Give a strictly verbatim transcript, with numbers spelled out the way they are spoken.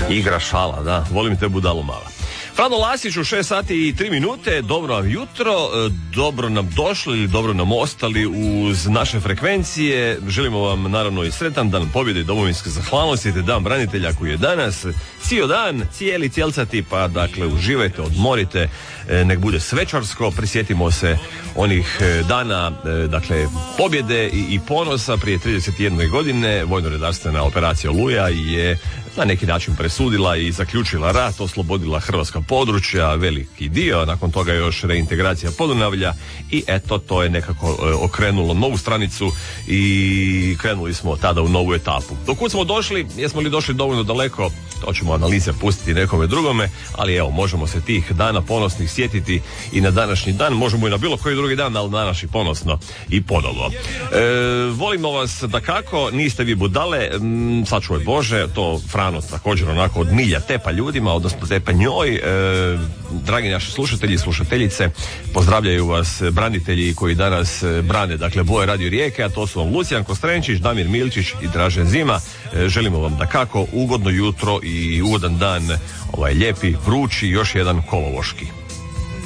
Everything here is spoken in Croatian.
Igra šala, da, volim te budalo mala. Frano Lasić u šest sati i tri minute, dobro vam jutro, dobro nam došli ili dobro nam ostali uz naše frekvencije. Želimo vam naravno i sretan dan pobjede i domovinske zahvalnosti, te dan branitelja koji je danas. Cijeli dan, cijeli cijelcati, pa dakle uživajte, odmorite, nek bude svečarsko, prisjetimo se onih dana, dakle pobjede i, i ponosa. Prije trideset jedne godine vojno-redarstvena operacija Oluja je na neki način presudila i zaključila rat, oslobodila hrvatska područja, veliki dio, nakon toga još reintegracija Podunavlja i eto, to je nekako e, okrenulo novu stranicu i krenuli smo tada u novu etapu. Dokud smo došli, jesmo li došli dovoljno daleko, to ćemo analize pustiti nekome drugome, ali evo, možemo se tih dana ponosnih sjetiti i na današnji dan, možemo i na bilo koji drugi dan, ali današnji ponosno i ponovo. E, volimo vas da kako, niste vi budale, m, sačuvaj Bože, to Frano također onako od milja tepa ljudima, odnosno tepa njoj. E, dragi naši slušatelji i slušateljice, pozdravljaju vas branitelji koji danas brane, dakle, boje Radio Rijeke, a to su vam Lucijan Kostrenčić, Damir Milčić i Dražen Zima. E, želimo vam da kako ugodno jutro i ugodan dan, ovaj lijepi, vrući, još jedan kolovoški.